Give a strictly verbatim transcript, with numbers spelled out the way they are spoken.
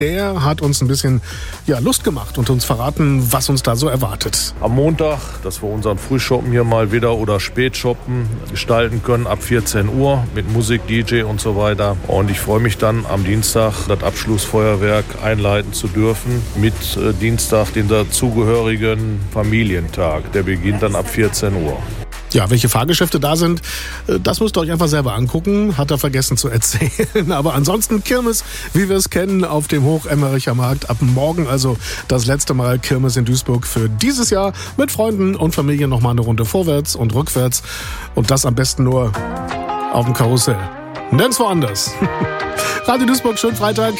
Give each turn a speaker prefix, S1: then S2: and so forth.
S1: Der hat uns ein bisschen ja, Lust gemacht und uns verraten, was uns da so erwartet.
S2: Am Montag, dass wir unseren Frühshoppen hier mal wieder oder Spätshoppen gestalten können ab vierzehn Uhr mit Musik, D J und so weiter. Und ich freue mich dann am Dienstag das Abschlussfeuerwerk einleiten zu dürfen mit äh, Dienstag den dazugehörigen Familientag. Der beginnt dann ab vierzehn Uhr.
S1: Ja, welche Fahrgeschäfte da sind, das müsst ihr euch einfach selber angucken. Hat er vergessen zu erzählen. Aber ansonsten Kirmes, wie wir es kennen, auf dem Hochemmericher Markt. Ab morgen also das letzte Mal Kirmes in Duisburg für dieses Jahr. Mit Freunden und Familie nochmal eine Runde vorwärts und rückwärts. Und das am besten nur auf dem Karussell. Nirgendwo anders. Radio Duisburg, schönen Freitag.